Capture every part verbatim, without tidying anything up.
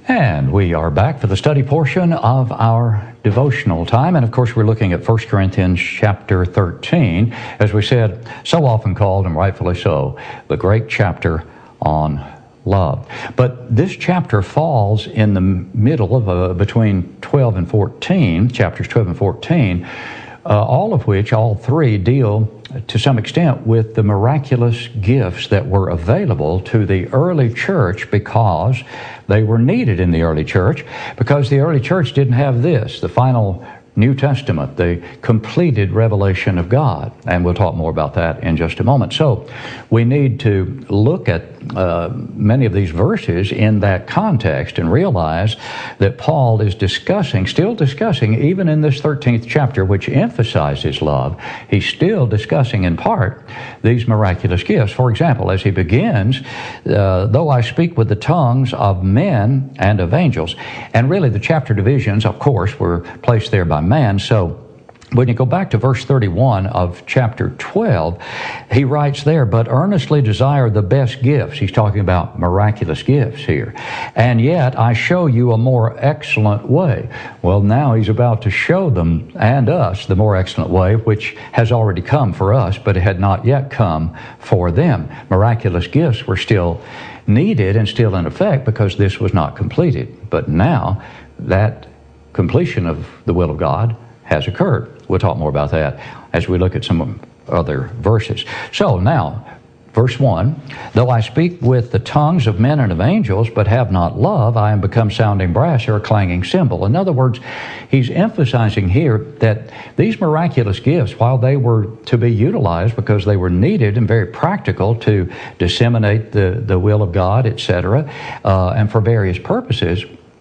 And we are back for the study portion of our devotional time. And of course, we're looking at First Corinthians chapter thirteen, as we said, so often called, and rightfully so, the great chapter on love. But this chapter falls in the middle of uh, between twelve and fourteen, chapters twelve and fourteen, uh, all of which, all three, deal to some extent with the miraculous gifts that were available to the early church because they were needed in the early church, because the early church didn't have this, the final New Testament, the completed revelation of God. And we'll talk more about that in just a moment. So we need to look at uh, many of these verses in that context and realize that Paul is discussing, still discussing, even in this thirteenth chapter, which emphasizes love, he's still discussing in part these miraculous gifts. For example, as he begins, uh, though I speak with the tongues of men and of angels, and really the chapter divisions, of course, were placed there by man. So when you go back to verse thirty-one of chapter twelve, he writes there, but earnestly desire the best gifts. He's talking about miraculous gifts here. And yet I show you a more excellent way. Well, now he's about to show them and us the more excellent way, which has already come for us, but it had not yet come for them. Miraculous gifts were still needed and still in effect because this was not completed. But now that completion of the will of God has occurred. We'll talk more about that as we look at some other verses. So now, verse one, though I speak with the tongues of men and of angels, but have not love, I am become sounding brass or a clanging cymbal. In other words, he's emphasizing here that these miraculous gifts, while they were to be utilized because they were needed and very practical to disseminate the, the will of God, et cetera, uh, and for various purposes,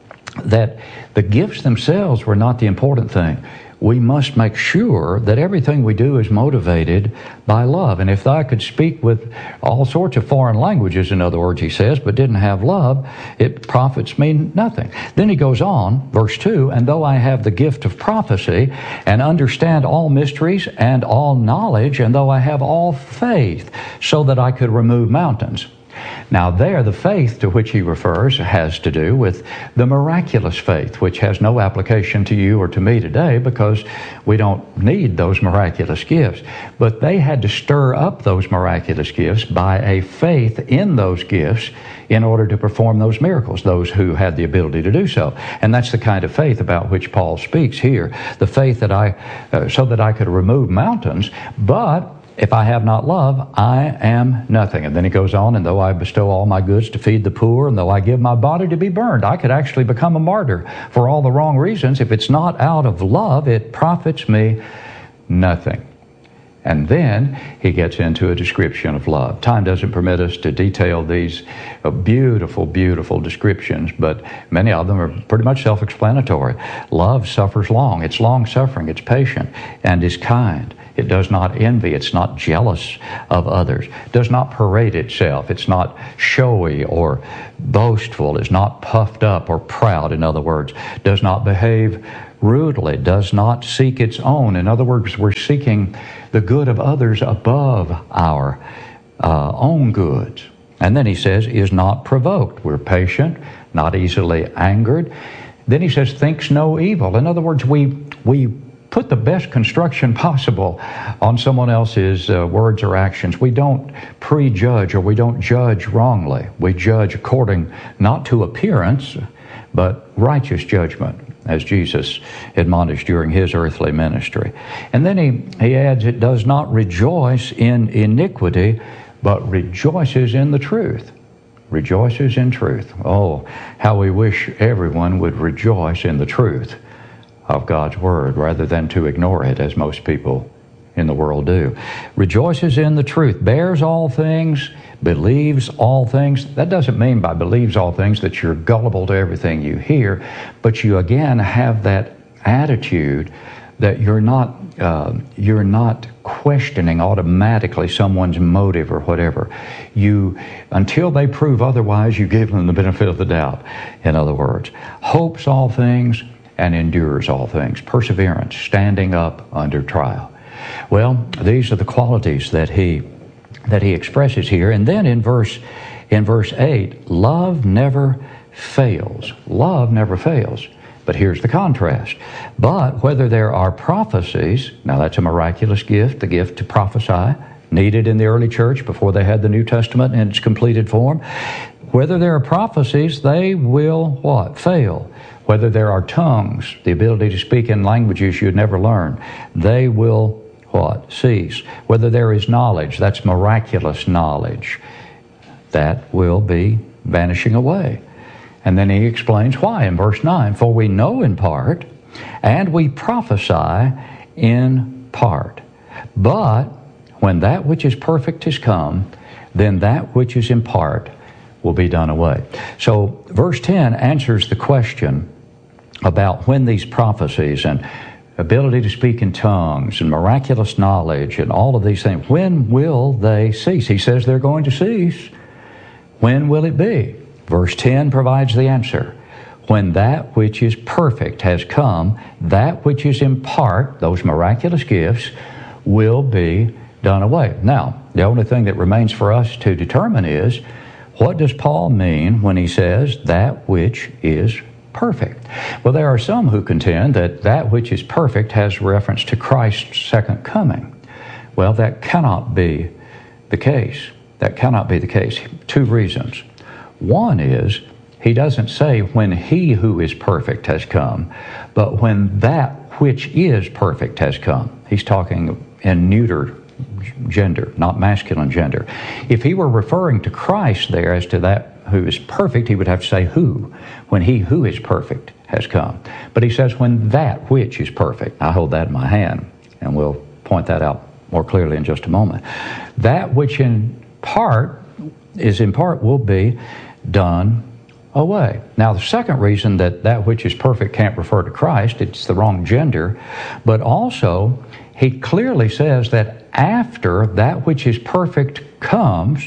that the gifts themselves were not the important thing. We must make sure that everything we do is motivated by love. And if I could speak with all sorts of foreign languages, in other words, he says, but didn't have love, it profits me nothing. Then he goes on, verse two, and though I have the gift of prophecy and understand all mysteries and all knowledge, and though I have all faith so that I could remove mountains. Now there, the faith to which he refers has to do with the miraculous faith, which has no application to you or to me today because we don't need those miraculous gifts. But they had to stir up those miraculous gifts by a faith in those gifts in order to perform those miracles, those who had the ability to do so. And that's the kind of faith about which Paul speaks here, the faith that I, uh, so that I could remove mountains, but if I have not love, I am nothing. And then he goes on, and though I bestow all my goods to feed the poor, and though I give my body to be burned, I could actually become a martyr for all the wrong reasons. If it's not out of love, it profits me nothing. And then he gets into a description of love. Time doesn't permit us to detail these beautiful, beautiful descriptions, but many of them are pretty much self-explanatory. Love suffers long. It's long-suffering. It's patient and is kind. It does not envy. It's not jealous of others. It does not parade itself. It's not showy or boastful. It's not puffed up or proud, in other words. It does not behave rudely. It does not seek its own. In other words, we're seeking the good of others above our uh, own goods. And then he says, is not provoked. We're patient, not easily angered. Then he says, thinks no evil. In other words, we we put the best construction possible on someone else's uh, words or actions. We don't prejudge or we don't judge wrongly. We judge according not to appearance, but righteous judgment, as Jesus admonished during his earthly ministry. And then he, he adds, it does not rejoice in iniquity, but rejoices in the truth. Rejoices in truth. Oh, how we wish everyone would rejoice in the truth of God's Word rather than to ignore it, as most people in the world do. Rejoices in the truth, bears all things, believes all things. That doesn't mean by believes all things that you're gullible to everything you hear, but you again have that attitude that you're not uh, you're not questioning automatically someone's motive or whatever. You, until they prove otherwise, you give them the benefit of the doubt. In other words, hopes all things and endures all things. Perseverance, standing up under trial. Well, these are the qualities that he that he expresses here. And then in verse in verse eight, love never fails. Love never fails. But here's the contrast. But whether there are prophecies, now that's a miraculous gift, the gift to prophesy, needed in the early church before they had the New Testament in its completed form. Whether there are prophecies, they will what? Fail. Whether there are tongues, the ability to speak in languages you'd never learn, they will what? Cease. Whether there is knowledge, that's miraculous knowledge, that will be vanishing away. And then he explains why in verse nine. For we know in part, and we prophesy in part. But when that which is perfect is come, then that which is in part will be done away. So verse ten answers the question about when these prophecies and ability to speak in tongues and miraculous knowledge and all of these things, when will they cease? He says they're going to cease. When will it be? Verse ten provides the answer. When that which is perfect has come, that which is in part, those miraculous gifts, will be done away. Now, the only thing that remains for us to determine is, what does Paul mean when he says that which is perfect? Well, there are some who contend that that which is perfect has reference to Christ's second coming. Well, that cannot be the case. That cannot be the case. Two reasons. One is, he doesn't say when he who is perfect has come, but when that which is perfect has come. He's talking in neuter gender, not masculine gender. If he were referring to Christ there as to that who is perfect, he would have to say who, when he who is perfect has come. But he says when that which is perfect. I hold that in my hand, and we'll point that out more clearly in just a moment. That which in part is in part will be done away. Now, the second reason that that which is perfect can't refer to Christ, it's the wrong gender, but also he clearly says that after that which is perfect comes,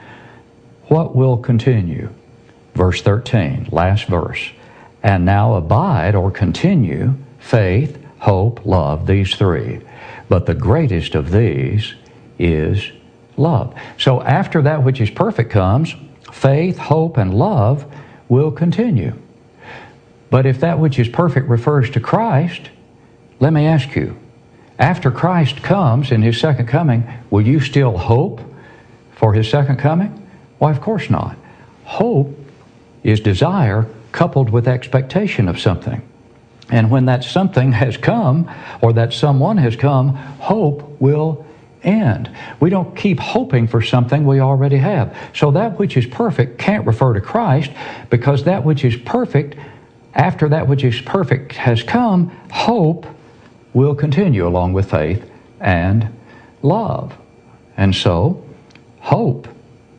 what will continue? Verse thirteen, last verse. And now abide or continue faith, hope, love, these three. But the greatest of these is love. So after that which is perfect comes, faith, hope, and love will continue. But if that which is perfect refers to Christ, let me ask you, after Christ comes in His second coming, will you still hope for His second coming? Why, of course not. Hope is desire coupled with expectation of something. And when that something has come, or that someone has come, hope will end. We don't keep hoping for something we already have. So that which is perfect can't refer to Christ, because that which is perfect, after that which is perfect has come, hope will continue along with faith and love. And so, hope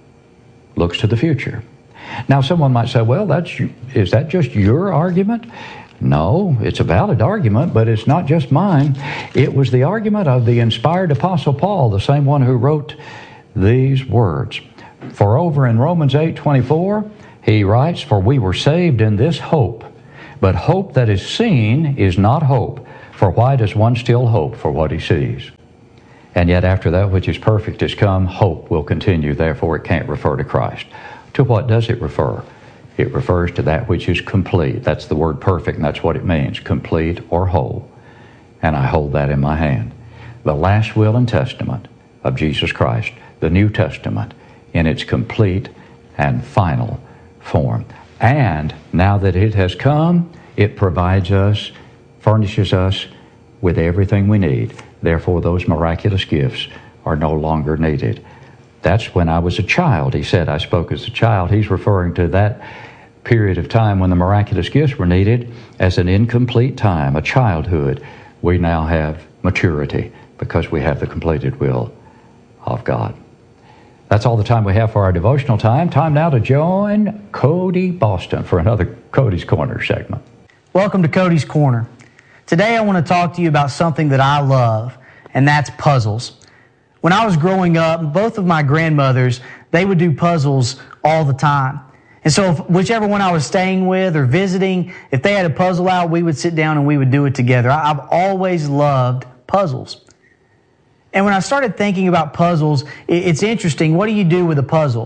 looks to the future. Now, someone might say, well, that's is that just your argument? No, it's a valid argument, but it's not just mine. It was the argument of the inspired Apostle Paul, the same one who wrote these words. For over in Romans eight twenty-four, he writes, For we were saved in this hope, but hope that is seen is not hope. For why does one still hope for what he sees? And yet after that which is perfect has come, hope will continue. Therefore it can't refer to Christ. To what does it refer? It refers to that which is complete. That's the word perfect, and that's what it means, complete or whole. And I hold that in my hand. The last will and testament of Jesus Christ, the New Testament, in its complete and final form. And now that it has come, it provides us, furnishes us with everything we need. Therefore, those miraculous gifts are no longer needed. That's when I was a child. He said I spoke as a child. He's referring to that period of time when the miraculous gifts were needed as an incomplete time, a childhood. We now have maturity because we have the completed will of God. That's all the time we have for our devotional time. Time now to join Cody Boston for another Cody's Corner segment. Welcome to Cody's Corner. Today I want to talk to you about something that I love, and that's puzzles. When I was growing up, both of my grandmothers, they would do puzzles all the time. And so if, whichever one I was staying with or visiting, if they had a puzzle out, we would sit down and we would do it together. I, I've always loved puzzles. And when I started thinking about puzzles, it, it's interesting. What do you do with a puzzle?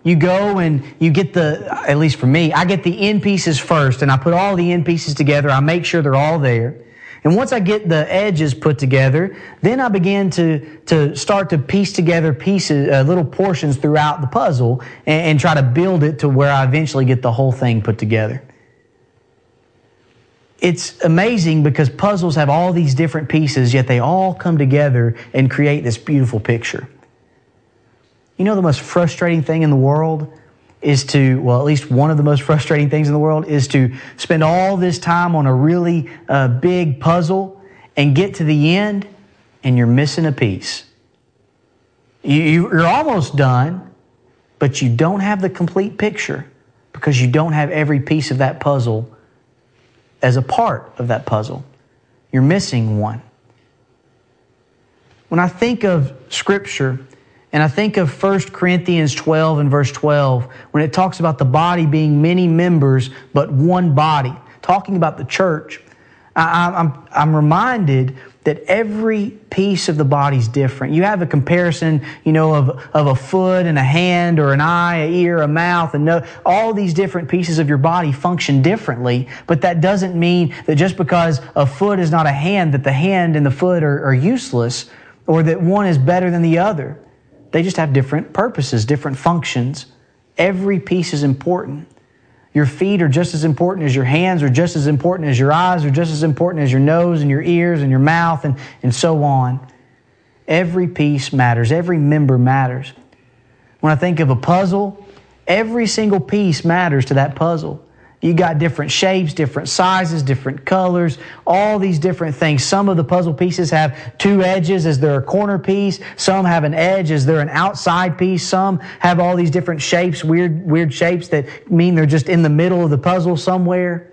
You go and you get the, at least for me, I get the end pieces first, and I put all the end pieces together. I make sure they're all there. And once I get the edges put together, then I begin to, to start to piece together pieces, uh, little portions throughout the puzzle and, and try to build it to where I eventually get the whole thing put together. It's amazing because puzzles have all these different pieces, yet they all come together and create this beautiful picture. You know, the most frustrating thing in the world is to, well, at least one of the most frustrating things in the world is to spend all this time on a really uh, big puzzle and get to the end and you're missing a piece. You, you're almost done, but you don't have the complete picture because you don't have every piece of that puzzle as a part of that puzzle. You're missing one. When I think of Scripture, and I think of First Corinthians twelve and verse twelve, when it talks about the body being many members, but one body, talking about the church, I, I'm, I'm reminded that every piece of the body is different. You have a comparison, you know, of, of a foot and a hand or an eye, an ear, a mouth, and no, all these different pieces of your body function differently, but that doesn't mean that just because a foot is not a hand, that the hand and the foot are, are useless, or that one is better than the other. They just have different purposes, different functions. Every piece is important. Your feet are just as important as your hands, or just as important as your eyes, or just as important as your nose and your ears and your mouth, and, and so on. Every piece matters. Every member matters. When I think of a puzzle, every single piece matters to that puzzle. You got different shapes, different sizes, different colors, all these different things. Some of the puzzle pieces have two edges as they're a corner piece. Some have an edge as they're an outside piece. Some have all these different shapes, weird, weird shapes that mean they're just in the middle of the puzzle somewhere.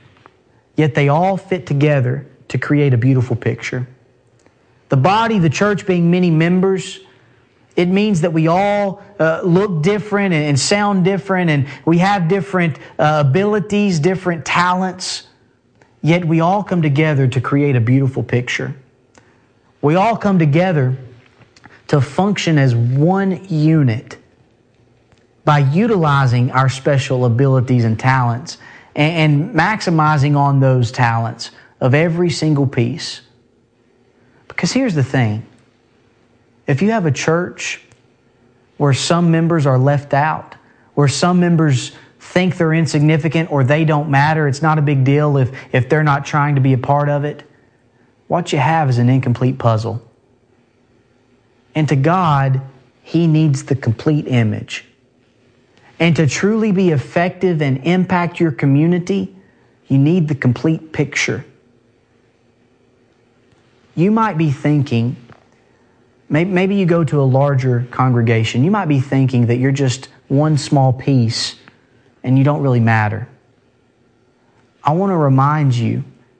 Yet they all fit together to create a beautiful picture. The body, the church being many members, it means that we all uh, look different and, and sound different, and we have different uh, abilities, different talents, yet we all come together to create a beautiful picture. We all come together to function as one unit by utilizing our special abilities and talents and, and maximizing on those talents of every single piece. Because here's the thing. If you have a church where some members are left out, where some members think they're insignificant or they don't matter, it's not a big deal if, if they're not trying to be a part of it, what you have is an incomplete puzzle. And to God, He needs the complete image. And to truly be effective and impact your community, you need the complete picture. You might be thinking, maybe you go to a larger congregation. You might be thinking that you're just one small piece and you don't really matter. I want to remind you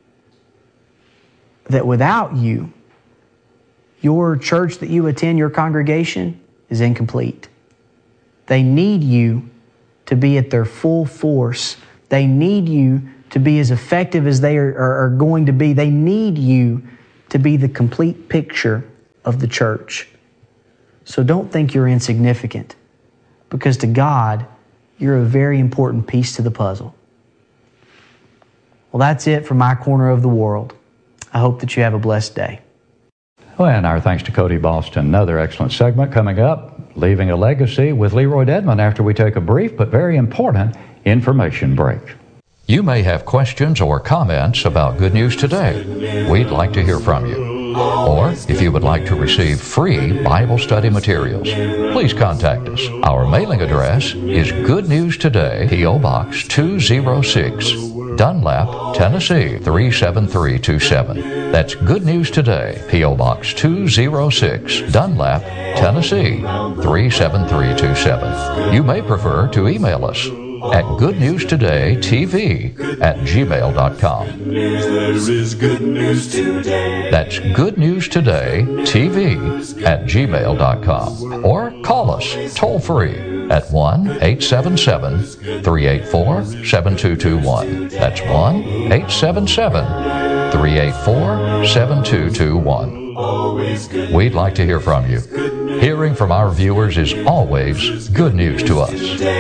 that without you, your church that you attend, your congregation, is incomplete. They need you to be at their full force. They need you to be as effective as they are, are, are going to be. They need you to be the complete picture of the church. So don't think you're insignificant, because to God, you're a very important piece to the puzzle. Well, that's it for my corner of the world. I hope that you have a blessed day. Well, and our thanks to Cody Boston. Another excellent segment coming up, Leaving a Legacy with Leroy Dedman, after we take a brief but very important information break. You may have questions or comments about Good News Today. We'd like to hear from you. Or if you would like to receive free Bible study materials, please contact us. Our mailing address is Good News Today, P O Box two oh six, Dunlap, Tennessee three seven three two seven. That's Good News Today, P O Box two oh six, Dunlap, Tennessee three seven three two seven. You may prefer to email us at goodnewstodaytv at gmail dot com. There is good news today. That's goodnewstodaytv at gmail dot com. Or call us toll free at one eight seven seven, three eight four, seven two two one. That's one eight seven seven, three eight four, seven two two one. always good news. We'd like to hear from you. Hearing from our viewers is always good news to us.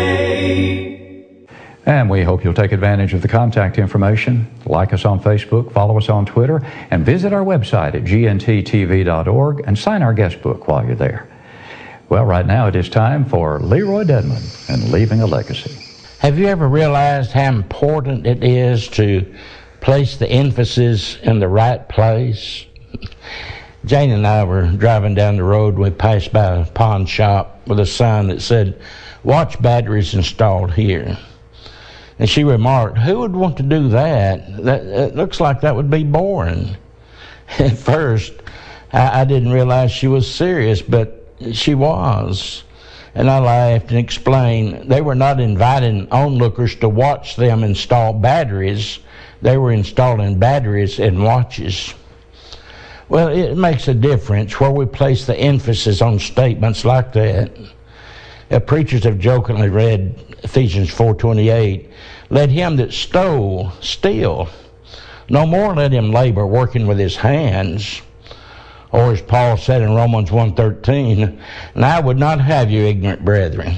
Today. And we hope you'll take advantage of the contact information. Like us on Facebook, follow us on Twitter, and visit our website at G N T T V dot org and sign our guest book while you're there. Well, right now it is time for Leroy Dedman and Leaving a Legacy. Have you ever realized how important it is to place the emphasis in the right place? Jane and I were driving down the road. We passed by a pawn shop with a sign that said, "Watch batteries installed here." And she remarked, "Who would want to do that? That it looks like that would be boring." At first, I, I didn't realize she was serious, but she was. And I laughed and explained they were not inviting onlookers to watch them install batteries. They were installing batteries in watches. Well, it makes a difference where we place the emphasis on statements like that. Uh, preachers have jokingly read Ephesians four twenty-eight, "Let him that stole steal. No more let him labor working with his hands." Or as Paul said in Romans one thirteen, "And I would not have you ignorant brethren."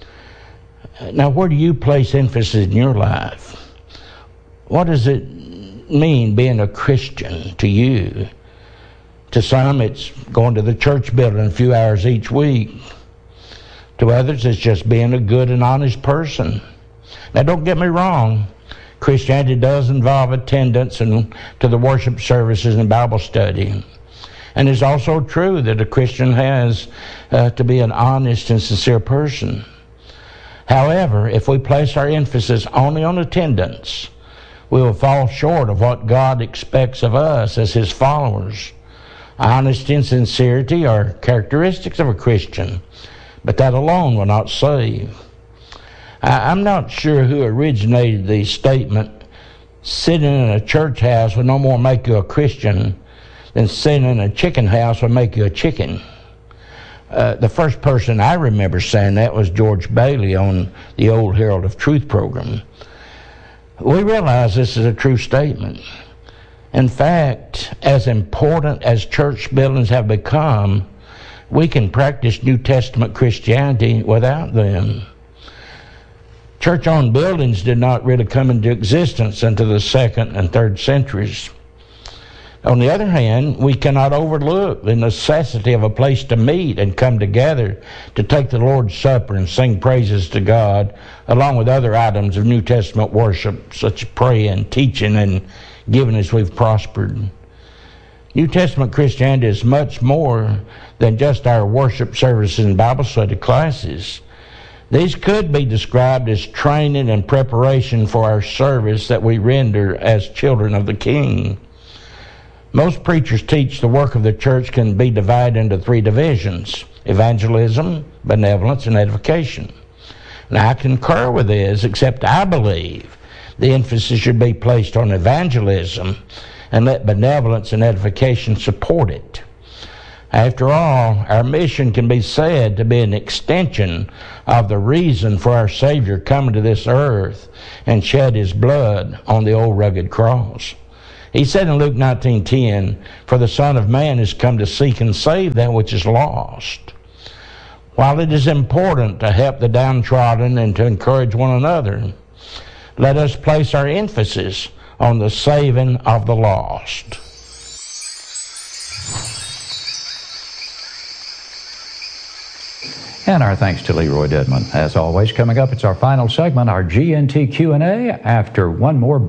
Now, where do you place emphasis in your life? What does it mean being a Christian to you? To some, it's going to the church building a few hours each week. To others, it's just being a good and honest person. Now, don't get me wrong. Christianity does involve attendance and to the worship services and Bible study. And it's also true that a Christian has uh, to be an honest and sincere person. However, if we place our emphasis only on attendance, we will fall short of what God expects of us as His followers. Honesty and sincerity are characteristics of a Christian, but that alone will not save. I, I'm not sure who originated the statement, "Sitting in a church house will no more make you a Christian than sitting in a chicken house will make you a chicken." Uh, the first person I remember saying that was George Bailey on the old Herald of Truth program. We realize this is a true statement. In fact, as important as church buildings have become, we can practice New Testament Christianity without them. Church-owned buildings did not really come into existence until the second and third centuries. On the other hand, we cannot overlook the necessity of a place to meet and come together to take the Lord's Supper and sing praises to God, along with other items of New Testament worship, such as praying, teaching, and giving as we've prospered. New Testament Christianity is much more than just our worship services and Bible study classes. These could be described as training and preparation for our service that we render as children of the King. Most preachers teach the work of the church can be divided into three divisions: evangelism, benevolence, and edification. Now, I concur with this, except I believe the emphasis should be placed on evangelism and let benevolence and edification support it. After all, our mission can be said to be an extension of the reason for our Savior coming to this earth and shed His blood on the old rugged cross. He said in Luke nineteen ten, "For the Son of Man is come to seek and save that which is lost." While it is important to help the downtrodden and to encourage one another, let us place our emphasis on the saving of the lost. And our thanks to Leroy Dedman. As always, coming up, it's our final segment, our G N T Q and A, after one more